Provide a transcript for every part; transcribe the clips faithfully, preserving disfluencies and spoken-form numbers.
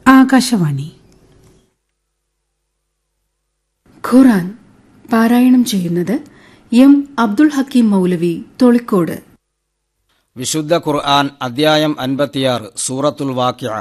ആകാശവാണി. ഖുർആൻ പാരായണം ചെയ്യുന്നത് എം അബ്ദുൽ ഹക്കീം മൗലവി തൊളിക്കോട്. വിശുദ്ധ ഖുർആൻ അദ്ധ്യായം അൻപത്തിയാറ്. സൂറത്തുൽ വാഖിഅ.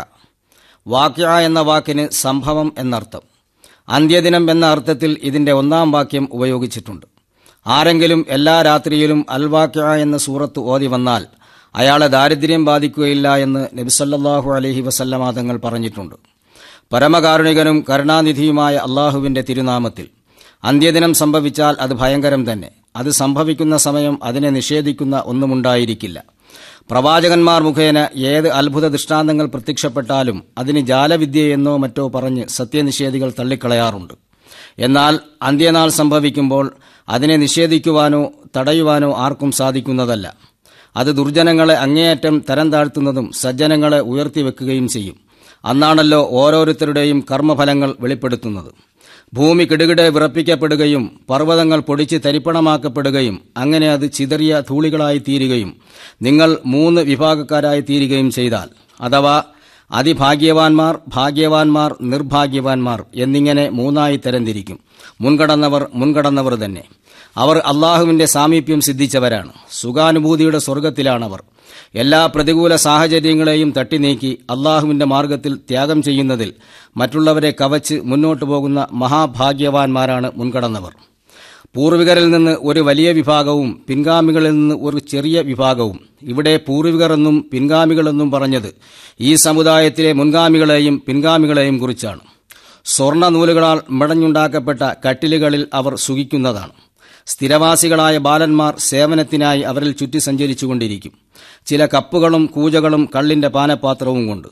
വാഖിഅ എന്ന വാക്കിന് സംഭവം എന്നർത്ഥം. അന്ത്യദിനം എന്ന അർത്ഥത്തിൽ ഇതിന്റെ ഒന്നാം വാക്യം ഉപയോഗിച്ചിട്ടുണ്ട്. ആരെങ്കിലും എല്ലാ രാത്രിയിലും അൽ വാഖിഅ എന്ന സൂറത്ത് ഓതി വന്നാൽ അയാളെ ദാരിദ്ര്യം ബാധിക്കുകയില്ല എന്ന് നബി സല്ലല്ലാഹു അലൈഹി വസല്ലമ തങ്ങൾ പറഞ്ഞിട്ടുണ്ട്. പരമകാരുണികനും കരുണാനിധിയുമായ അള്ളാഹുവിന്റെ തിരുനാമത്തിൽ. അന്ത്യദിനം സംഭവിച്ചാൽ അത് ഭയങ്കരം തന്നെ. അത് സംഭവിക്കുന്ന സമയം അതിനെ നിഷേധിക്കുന്ന ഒന്നുമുണ്ടായിരിക്കില്ല. പ്രവാചകന്മാർ മുഖേന ഏത് അത്ഭുത ദൃഷ്ടാന്തങ്ങൾ പ്രത്യക്ഷപ്പെട്ടാലും അതിന് ജാലവിദ്യയെന്നോ മറ്റോ പറഞ്ഞ് സത്യനിഷേധികൾ തള്ളിക്കളയാറുണ്ട്. എന്നാൽ അന്ത്യനാൾ സംഭവിക്കുമ്പോൾ അതിനെ നിഷേധിക്കുവാനോ തടയുവാനോ ആർക്കും സാധിക്കുന്നതല്ല. അത് ദുർജനങ്ങളെ അങ്ങേയറ്റം തരം താഴ്ത്തുന്നതും സജ്ജനങ്ങളെ ഉയർത്തിവെക്കുകയും ചെയ്യും. അന്നാണല്ലോ ഓരോരുത്തരുടെയും കർമ്മഫലങ്ങൾ വെളിപ്പെടുത്തുന്നത്. ഭൂമി കിടുകിടെ വിറപ്പിക്കപ്പെടുകയും പർവ്വതങ്ങൾ പൊടിച്ച് തരിപ്പണമാക്കപ്പെടുകയും അങ്ങനെ അത് ചിതറിയ ധൂളികളായി തീരുകയും നിങ്ങൾ മൂന്ന് വിഭാഗക്കാരായി തീരുകയും ചെയ്താൽ, അഥവാ അതിഭാഗ്യവാന്മാർ, ഭാഗ്യവാന്മാർ, നിർഭാഗ്യവാന്മാർ എന്നിങ്ങനെ മൂന്നായി തരംതിരിക്കും. മുൻകടന്നവർ മുൻകടന്നവർ തന്നെ. അവർ അള്ളാഹുവിന്റെ സാമീപ്യം സിദ്ധിച്ചവരാണ്. സുഖാനുഭൂതിയുടെ സ്വർഗത്തിലാണവർ. എല്ലാ പ്രതികൂല സാഹചര്യങ്ങളെയും തട്ടിനീക്കി അള്ളാഹുവിന്റെ മാർഗത്തിൽ ത്യാഗം ചെയ്യുന്നതിൽ മറ്റുള്ളവരെ കവച്ച് മുന്നോട്ടു പോകുന്ന മഹാഭാഗ്യവാന്മാരാണ് മുൻകടന്നവർ. പൂർവികരിൽ നിന്ന് ഒരു വലിയ വിഭാഗവും പിൻഗാമികളിൽ നിന്ന് ഒരു ചെറിയ വിഭാഗവും. ഇവിടെ പൂർവികർ എന്നും പിൻഗാമികളെന്നും പറഞ്ഞത് ഈ സമുദായത്തിലെ മുൻഗാമികളെയും പിൻഗാമികളെയും കുറിച്ചാണ്. സ്വർണ്ണ നൂലുകളാൽ മെടഞ്ഞുണ്ടാക്കപ്പെട്ട കട്ടിലുകളിൽ അവർ സുഖിക്കുന്നതാണ്. സ്ഥിരവാസികളായ ബാലന്മാർ സേവനത്തിനായി അവരിൽ ചുറ്റി സഞ്ചരിച്ചുകൊണ്ടിരിക്കും. ചില കപ്പുകളും കൂജകളും കള്ളിന്റെ പാനപാത്രവും കൊണ്ട്.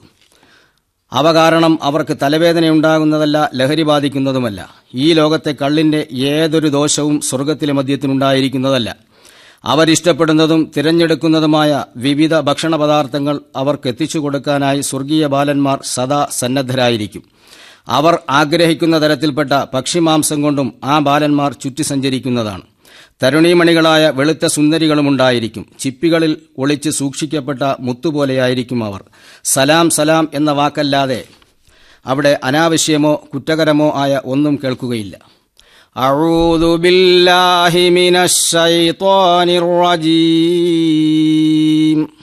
അവ കാരണം അവർക്ക് തലവേദനയുണ്ടാകുന്നതല്ല, ലഹരി ബാധിക്കുന്നതുമല്ല. ഈ ലോകത്തെ കള്ളിന്റെ ഏതൊരു ദോഷവും സ്വർഗത്തിലെ മദ്യത്തിനുണ്ടായിരിക്കുന്നതല്ല. അവരിഷ്ടപ്പെടുന്നതും തിരഞ്ഞെടുക്കുന്നതുമായ വിവിധ ഭക്ഷണപദാർത്ഥങ്ങൾ അവർക്ക് എത്തിച്ചു കൊടുക്കാനായി സ്വർഗീയ ബാലന്മാർ സദാ സന്നദ്ധരായിരിക്കും. അവർ ആഗ്രഹിക്കുന്ന തരത്തിൽപ്പെട്ട പക്ഷിമാംസം കൊണ്ടും ആ ബാലന്മാർ ചുറ്റി സഞ്ചരിക്കുന്നതാണ്. തരുണീമണികളായ വെളുത്ത സുന്ദരികളുമുണ്ടായിരിക്കും. ചിപ്പികളിൽ ഒളിച്ച് സൂക്ഷിക്കപ്പെട്ട മുത്തുപോലെയായിരിക്കും അവർ. സലാം സലാം എന്ന വാക്കല്ലാതെ അവിടെ അനാവശ്യമോ കുറ്റകരമോ ആയ ഒന്നും കേൾക്കുകയില്ല. അഊദു ബില്ലാഹി മിനശ് ശൈത്വാനിർ റജീം.